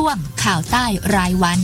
วงข่าวใต้รายวัน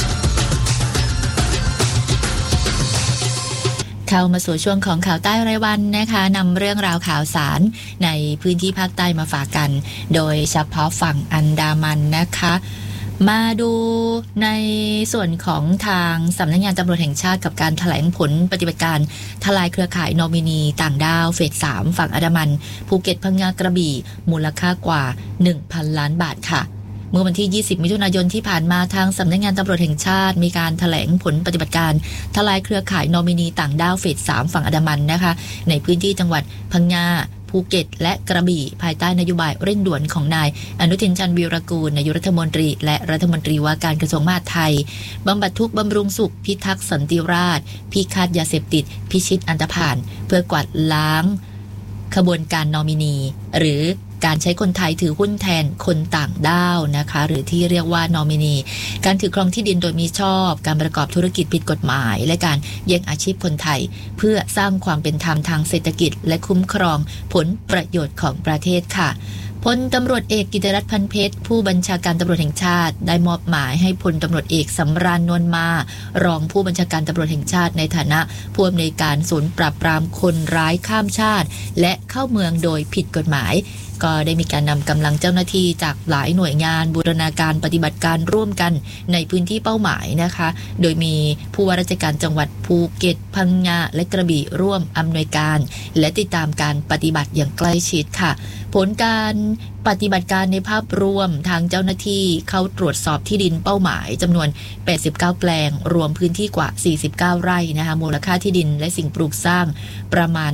เข้ามาสู่ช่วงของข่าวใต้รายวันนะคะนำเรื่องราวข่าวสารในพื้นที่ภาคใต้มาฝากกันโดยเฉพาะฝั่งอันดามันนะคะมาดูในส่วนของทางสำนักงานตำรวจแห่งชาติกับการแถลงผลปฏิบัติการทลายเครือข่ายนอมินีต่างดาวเฟส 3 ฝั่งอันดามันภูเก็ตพังงากระบี่มูลค่ากว่า 1,000 ล้านบาทค่ะเมื่อวันที่ 20 มิถุนายนที่ผ่านมาทางสำนักงานตำรวจแห่งชาติมีการแถลงผลปฏิบัติการทลายเครือข่ายนอมินีต่างดาวเฟส 3 ฝั่งอันดามันนะคะในพื้นที่จังหวัดพังงาภูเก็ตและกระบี่ภายใต้นโยบายเร่งด่วนของนายอนุทินชาญวีรกูลนายกรัฐมนตรีและรัฐมนตรีว่าการกระทรวงมหาดไทยบำบัดทุกข์บำรุงสุขพิทักษ์สันติราษฎร์พิฆาตยาเสพติดพิชิตอันธพาลเพื่อกวาดล้างขบวนการนอมินีหรือการใช้คนไทยถือหุ้นแทนคนต่างด้าวนะคะหรือที่เรียกว่านอมินีการถือครองที่ดินโดยมิชอบการประกอบธุรกิจผิดกฎหมายและการแย่งอาชีพคนไทยเพื่อสร้างความเป็นธรรมทางเศรษฐกิจและคุ้มครองผลประโยชน์ของประเทศค่ะพลตำรวจเอกกิติรัตน์พันเพชรผู้บัญชาการตำรวจแห่งชาติได้มอบหมายให้พลตำรวจเอกสำราญนวลมารองผู้บัญชาการตำรวจแห่งชาติในฐานะผู้อำนวยการศูนย์ปราบปรามคนร้ายข้ามชาติและเข้าเมืองโดยผิดกฎหมายก็ได้มีการนำกำลังเจ้าหน้าที่จากหลายหน่วยงานบูรณาการปฏิบัติการร่วมกันในพื้นที่เป้าหมายนะคะโดยมีผู้ว่าราชการจังหวัดภูเก็ตพังงาและกระบี่ร่วมอำนวยการและติดตามการปฏิบัติอย่างใกล้ชิดค่ะผลการปฏิบัติการในภาพรวมทางเจ้าหน้าที่เข้าตรวจสอบที่ดินเป้าหมายจำนวน89แปลงรวมพื้นที่กว่า49ไร่นะคะมูลค่าที่ดินและสิ่งปลูกสร้างประมาณ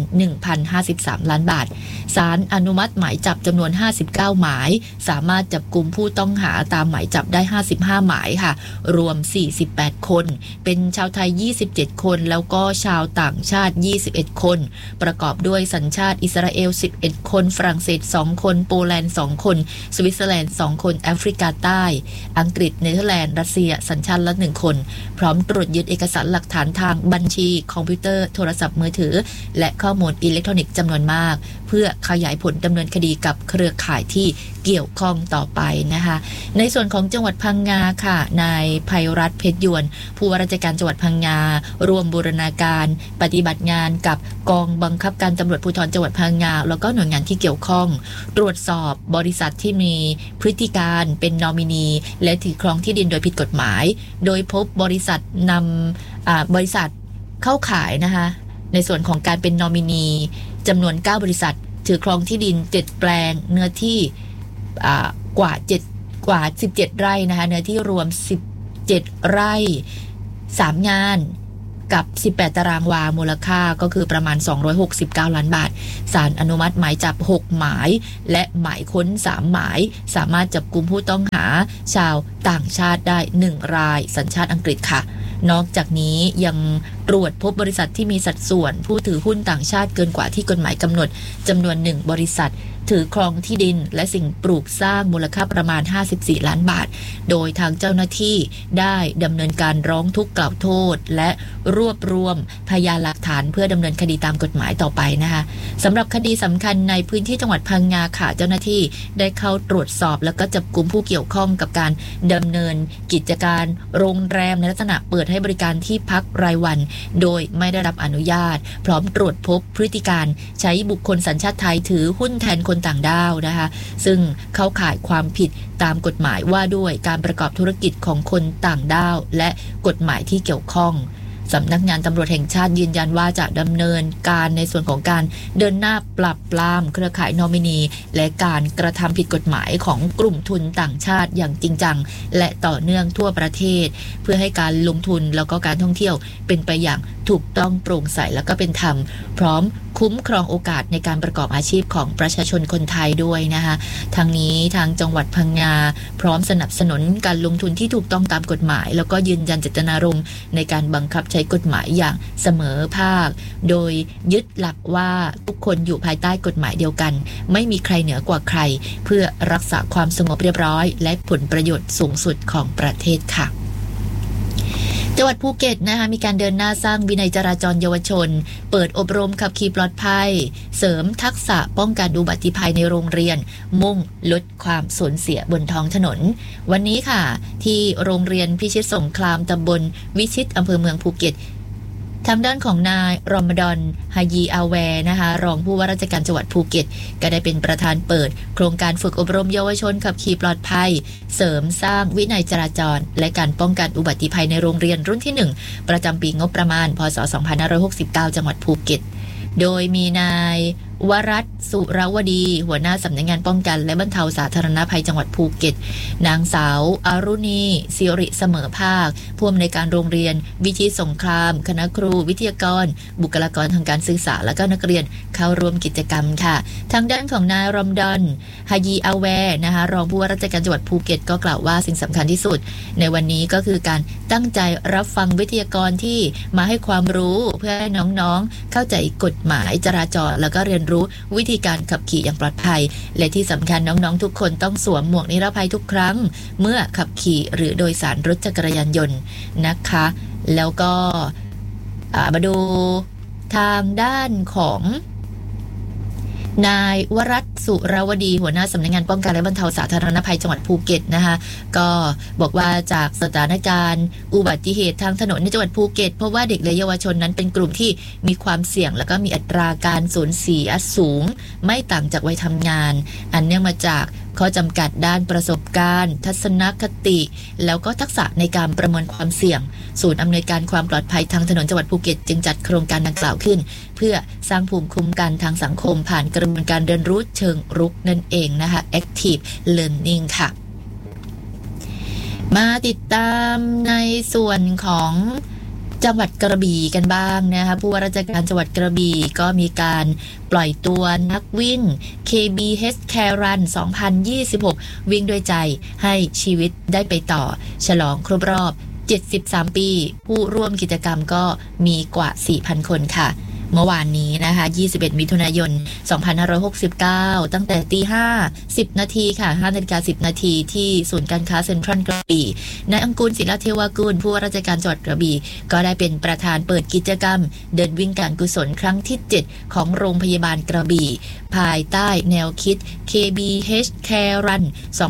1,053 ล้านบาทศาลอนุมัติหมายจับจำนวน59หมายสามารถจับกุมผู้ต้องหาตามหมายจับได้55หมายค่ะรวม48คนเป็นชาวไทย27คนแล้วก็ชาวต่างชาติ21คนประกอบด้วยสัญชาติอิสราเอล11คนฝรั่งเศส2คนโปแลนด์2คนสวิตเซอร์แลนด์2คนแอฟริกาใต้อังกฤษเนเธอร์แลนด์รัสเซียสัญชาติละ1คนพร้อมตรวจยึดเอกสารหลักฐานทางบัญชีคอมพิวเตอร์โทรศัพท์มือถือและข้อมูลอิเล็กทรอนิกส์จำนวนมากเพื่อขยายผลดำเนินคดีกับเครือข่ายที่เกี่ยวข้องต่อไปนะคะในส่วนของจังหวัดพังงาค่ะนายไพรัตน์เพชรยวนผู้ว่าราชการจังหวัดพังงารวมบูรณาการปฏิบัติงานกับกองบังคับการตำรวจภูธรจังหวัดพังงาแล้วก็หน่วยงานที่เกี่ยวข้องตรวจสอบบริษัทที่มีพฤติการเป็นนอมินีและถือครองที่ดินโดยผิดกฎหมายโดยพบบริษัทนำบริษัทเข้าขายนะคะในส่วนของการเป็นนอมินีจำนวน9บริษัทถือครองที่ดิน7แปลงเนื้อที่กว่า17ไร่นะคะเนื้อที่รวม17ไร่3งานกับ18ตารางวามูลค่าก็คือประมาณ269ล้านบาทศาลอนุมัติหมายจับ6หมายและหมายค้น3หมายสามารถจับกุมผู้ต้องหาชาวต่างชาติได้1รายสัญชาติอังกฤษค่ะนอกจากนี้ยังตรวจพบบริษัทที่มีสัดส่วนผู้ถือหุ้นต่างชาติเกินกว่าที่กฎหมายกำหนดจำนวน1บริษัทถือครองที่ดินและสิ่งปลูกสร้างมูลค่าประมาณ54ล้านบาทโดยทางเจ้าหน้าที่ได้ดำเนินการร้องทุกข์กล่าวโทษและรวบรวมพยานหลักฐานเพื่อดำเนินคดีตามกฎหมายต่อไปนะคะสำหรับคดีสำคัญในพื้นที่จังหวัดพังงาค่ะเจ้าหน้าที่ได้เข้าตรวจสอบแล้วก็จับกุมผู้เกี่ยวข้องกับการดำเนินกิจการโรงแรมในลักษณะเปิดให้บริการที่พักรายวันโดยไม่ได้รับอนุญาตพร้อมตรวจพบพฤติการใช้บุคคลสัญชาติไทยถือหุ้นแทนคนต่างด้าวนะคะซึ่งเข้าข่ายความผิดตามกฎหมายว่าด้วยการประกอบธุรกิจของคนต่างด้าวและกฎหมายที่เกี่ยวข้องสำนักงานตำรวจแห่งชาติยืนยันว่าจะดำเนินการในส่วนของการเดินหน้าปราบปรามเครือข่ายนอมินีและการกระทำผิดกฎหมายของกลุ่มทุนต่างชาติอย่างจริงจังและต่อเนื่องทั่วประเทศเพื่อให้การลงทุนแล้วก็การท่องเที่ยวเป็นไปอย่างถูกต้องโปร่งใสแล้วก็เป็นธรรมพร้อมคุ้มครองโอกาสในการประกอบอาชีพของประชาชนคนไทยด้วยนะคะทางนี้ทางจังหวัดพังงาพร้อมสนับสนุนการลงทุนที่ถูกต้องตามกฎหมายแล้วก็ยืนยันเจตนารมณ์ในการบังคับใช้กฎหมายอย่างเสมอภาคโดยยึดหลักว่าทุกคนอยู่ภายใต้กฎหมายเดียวกันไม่มีใครเหนือกว่าใครเพื่อรักษาความสงบเรียบร้อยและผลประโยชน์สูงสุดของประเทศค่ะจังหวัดภูเก็ตนะคะมีการเดินหน้าสร้างวินัยจราจรเยาวชนเปิดอบรมขับขี่ปลอดภัยเสริมทักษะป้องกันอุบัติภัยในโรงเรียนมุ่งลดความสูญเสียบนท้องถนนวันนี้ค่ะที่โรงเรียนพิชิตสงครามตำบลวิชิตอำเภอเมืองภูเก็ตทางด้านของนายรอมฎอนฮายีอาแวนะคะรองผู้ว่าราชการจังหวัดภูเก็ตก็ได้เป็นประธานเปิดโครงการฝึกอบรมเยาวชนขับขี่ปลอดภัยเสริมสร้างวินัยจราจรและการป้องกันอุบัติภัยในโรงเรียนรุ่นที่1ประจำปีงบประมาณพศ2569จังหวัดภูเก็ตโดยมีนายวรัตน์สุรวดีหัวหน้าสำนักงานป้องกันและบรรเทาสาธารณภัยจังหวัดภูเก็ตนางสาวอรุณีศิริเสมอภาคผู้อำนวยการโรงเรียนวิชิตสงครามคณะครูวิทยากรบุคลากรทางการศึกษาและก็นักเรียนเข้าร่วมกิจกรรมค่ะทางด้านของนายรอมฎอนฮายีอาแวนะคะรองผู้ว่าราชการจังหวัดภูเก็ตก็กล่าวว่าสิ่งสำคัญที่สุดในวันนี้ก็คือการตั้งใจรับฟังวิทยากรที่มาให้ความรู้เพื่อให้น้องๆเข้าใจกฎหมายจราจรแล้วก็เรียนรู้วิธีการขับขี่อย่างปลอดภัยและที่สำคัญน้องๆทุกคนต้องสวมหมวกนิรภัยทุกครั้งเมื่อขับขี่หรือโดยสารรถจักรยานยนต์นะคะแล้วก็มาดูทางด้านของนายวรัตน์สุรวดีหัวหน้าสำนักงานป้องกันและบรรเทาสาธารณภัยจังหวัดภูเก็ตนะคะก็บอกว่าจากสถานการณ์อุบัติเหตุทางถนนในจังหวัดภูเก็ตเพราะว่าเด็กและเยาวชนนั้นเป็นกลุ่มที่มีความเสี่ยงและก็มีอัตราการสูญเสียสูงไม่ต่างจากวัยทำงานอันเนื่องมาจากข้อจำกัดด้านประสบการณ์ทัศนคติแล้วก็ทักษะในการประเมินความเสี่ยงศูนย์อำนวยการความปลอดภัยทางถนนจังหวัดภูเก็ตจึงจัดโครงการดังกล่าวขึ้นเพื่อสร้างภูมิคุ้มกันทางสังคมผ่านกระบวนการเรียนรู้เชิงรุกนั่นเองนะคะ Active Learning ค่ะมาติดตามในส่วนของจังหวัดกระบี่กันบ้างนะคะผู้ว่าราชการจังหวัดกระบี่ก็มีการปล่อยตัวนักวิ่ง KBH Care Run 2026 วิ่งด้วยใจให้ชีวิตได้ไปต่อฉลองครบรอบ73 ปีผู้ร่วมกิจกรรมก็มีกว่า 4,000 คนค่ะเมื่อวานนี้นะคะ21มิถุนายน2569ตั้งแต่ตี 5:10 นาทีค่ะ 5:10 นาทีที่ศูนย์การค้าเซ็นทรัลกระบี่นายอังกูลศิลเทวากุลผู้ว่าราชการจังหวัดกระบี่ก็ได้เป็นประธานเปิดกิจกรรมเดินวิ่งการกุศลครั้งที่7ของโรงพยาบาลกระบี่ภายใต้แนวคิด KBH Care Run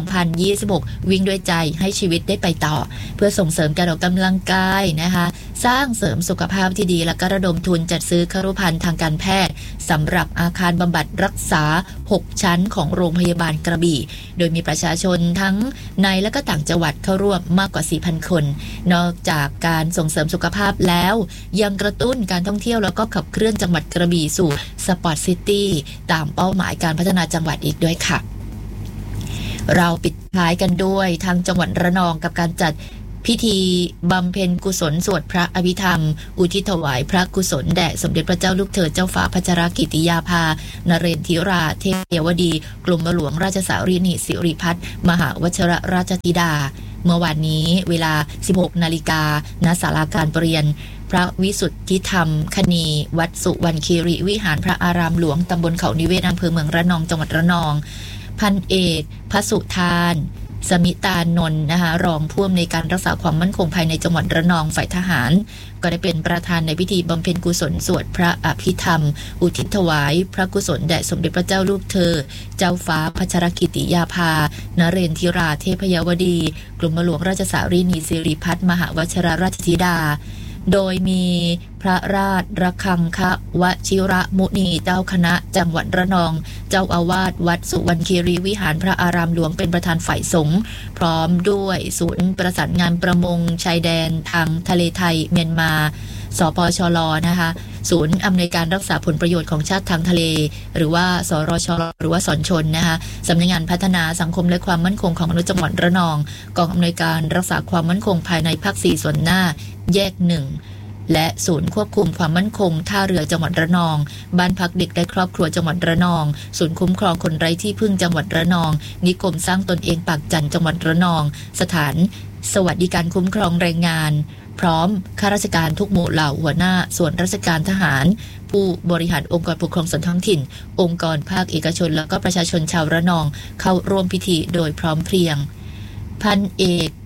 2026 วิ่งด้วยใจให้ชีวิตได้ไปต่อเพื่อส่งเสริมการออกกำลังกายนะคะสร้างเสริมสุขภาพที่ดีและก็ระดมทุนจัดซื้อครุภัณฑ์ทางการแพทย์สำหรับอาคารบำบัดรักษา6ชั้นของโรงพยาบาลกระบี่โดยมีประชาชนทั้งในและก็ต่างจังหวัดเข้าร่วมมากกว่า 4,000 คนนอกจากการส่งเสริมสุขภาพแล้วยังกระตุ้นการท่องเที่ยวแล้วก็ขับเคลื่อนจังหวัดกระบี่สู่สปอร์ตซิตี้ตามเป้าหมายการพัฒนาจังหวัดอีกด้วยค่ะเราปิดท้ายกันด้วยทางจังหวัดระนองกับการจัดพิธีบำเพ็ญกุศลสวดพระอภิธรรมอุทิศถวายพระกุศลแด่สมเด็จพระเจ้าลูกเธอเจ้าฟ้าพัชรกิติยาภานเรนทิราเทพยวดีกรมหลวงราชสารีนิสิริพัฒน์มหาวชิรราชธิดาเมื่อวานนี้เวลา 16 นาฬิกาณศาลาการประเรียนพระวิสุทธิธรรมคณีวัดสุวรรณคีรีวิหารพระอารามหลวงตำบลเขานิเวศอำเภอเมืองระนองจังหวัดระนองพันเอกพสุธานสมิตานนท์นะคะรองผู้อำนวยการรักษาความมั่นคงภายในจังหวัดระนองฝ่ายทหารก็ได้เป็นประธานในพิธีบำเพ็ญกุศลสวดพระอภิธรรมอุทิศถวายพระกุศลแด่สมเด็จพระเจ้าลูกเธอเจ้าฟ้าพัชรกิติยาภานเรนทิราเทพยวดีกรมหลวงราชสารีนีสิริพัฒน์มหาวชิรราชธิดาโดยมีพระราชระฆังควชิระมุนีเจ้าคณะจังหวัดระนองเจ้าอาวาสวัดสุวรรณคีรีวิหารพระอารามหลวงเป็นประธานฝ่ายสงฆ์พร้อมด้วยศูนย์ประสานงานประมงชายแดนทางทะเลไทยเมียนมาสปชลนะคะศูนย์อำนวยการรักษาผลประโยชน์ของชาติทางทะเลหรือว่าสรชลหรือว่าสนชนนะคะสำนักงานพัฒนาสังคมและความมั่นคงของมนุษย์จังหวัดระนองกองอำนวยการรักษาความมั่นคงภายในภาค4ส่วนหน้าแยก1และศูนย์ควบคุมความมั่นคงท่าเรือจังหวัดระนองบ้านพักเด็กและครอบครัวจังหวัดระนองศูนย์คุ้มครองคนไร้ที่พึ่งจังหวัดระนองนิคมสร้างตนเองปากจันทร์จังหวัดระนองสถานสวัสดิการคุ้มครองแรงงานพร้อมข้าราชการทุกหมู่เหล่าหัวหน้าส่วนราชการทหารผู้บริหารองค์กรปกครองส่วนท้องถิ่นองค์กรภาคเอกชนแล้วก็ประชาชนชาวระนองเข้าร่วมพิธีโดยพร้อมเพรียงพันเอก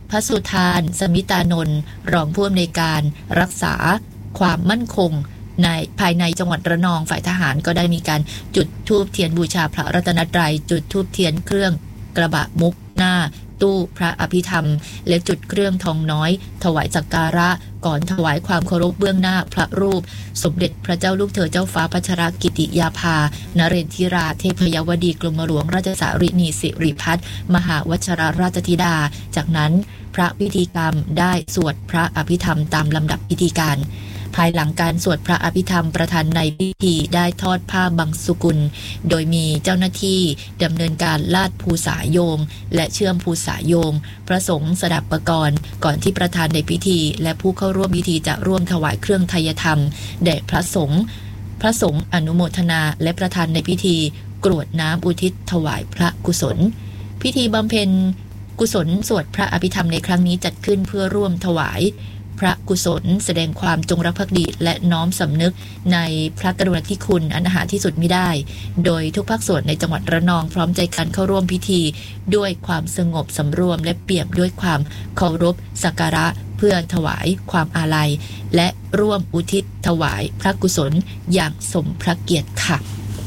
พสุธานสมิตานนท์รองผู้อำนวยการรักษาความมั่นคงในภายในจังหวัดระนองฝ่ายทหารก็ได้มีการจุดธูปเทียนบูชาพระรัตนตรัยจุดธูปเทียนเครื่องกระบะมุกหน้าตู้พระอภิธรรมและจุดเครื่องทองน้อยถวายสักการะก่อนถวายความเคารพเบื้องหน้าพระรูปสมเด็จพระเจ้าลูกเธอเจ้าฟ้าพัชรกิติยาภานเรนทิราเทพยวดีกรมหลวงราชสารินีสิริพัฒน์มหาวชรราชธิดาจากนั้นพระพิธีกรรมได้สวดพระอภิธรรมตามลำดับพิธีการภายหลังการสวดพระอภิธรรมประธานในพิธีได้ทอดผ้าบังสุกุลโดยมีเจ้าหน้าที่ดำเนินการลาดภูษาโยงและเชื่อมภูษาโยงพระสงฆ์สดับประกรณ์ก่อนที่ประธานในพิธีและผู้เข้าร่วมพิธีจะร่วมถวายเครื่องไทยธรรมแด่พระสงฆ์อนุโมทนาและประธานในพิธีกรวดน้ำอุทิศถวายพระกุศลพิธีบำเพ็ญกุศลสวดพระอภิธรรมในครั้งนี้จัดขึ้นเพื่อร่วมถวายพระกุศลแสดงความจงรักภักดีและน้อมสำนึกในพระกรุณาธิคุณอันหาที่สุดมิได้โดยทุกภาคส่วนในจังหวัดระนองพร้อมใจกันเข้าร่วมพิธีด้วยความสงบสำรวมและเปี่ยมด้วยความเคารพสักการะเพื่อถวายความอาลัยและร่วมอุทิศถวายพระกุศลอย่างสมพระเกียรติค่ะ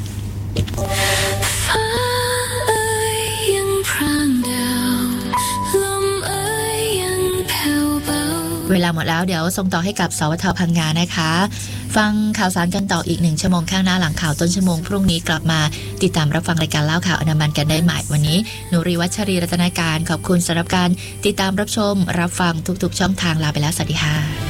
เวลาหมดแล้วเดี๋ยวส่งต่อให้กับสวท.พังงานะคะฟังข่าวสารกันต่ออีก1ชั่วโมงข้างหน้าหลังข่าวต้นชั่วโมงพรุ่งนี้กลับมาติดตามรับฟังรายการเล่าข่าวอนามันกันได้ใหม่วันนี้หนูรีวัชรีรัตนาการขอบคุณสำหรับการติดตามรับชมรับฟังทุกๆช่องทางลาไปแล้วสวัสดีค่ะ